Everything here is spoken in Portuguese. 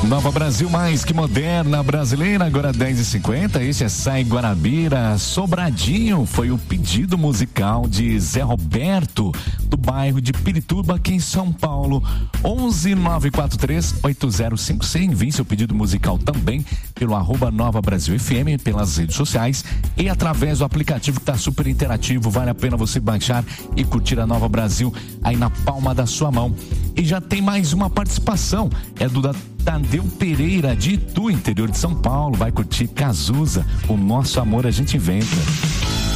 Nova Brasil, mais que moderna brasileira, agora 10h50. Este é Sai Guarabira. Sobradinho foi o pedido musical de Zé Roberto, do bairro de Pirituba, aqui em São Paulo. 11943-8056. Envie seu pedido musical também pelo @NovaBrasilFM, pelas redes sociais e através do aplicativo que está super interativo. Vale a pena você baixar e curtir a Nova Brasil aí na palma da sua mão. E já tem mais uma participação, é do Tadeu Pereira, de Itu, interior de São Paulo. Vai curtir Cazuza, O Nosso Amor a Gente Inventa.